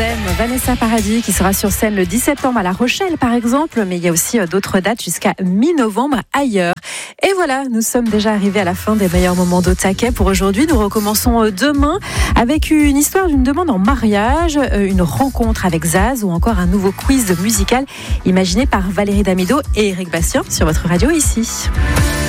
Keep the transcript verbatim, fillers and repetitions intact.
aime, Vanessa Paradis qui sera sur scène le dix septembre à La Rochelle par exemple, mais il y a aussi d'autres dates jusqu'à mi-novembre ailleurs. Et voilà, nous sommes déjà arrivés à la fin des meilleurs moments d'Au Taquet pour aujourd'hui. Nous recommençons demain avec une histoire d'une demande en mariage, une rencontre avec Zaz ou encore un nouveau quiz musical imaginé par Valérie Damido et Eric Bastien sur votre radio ici.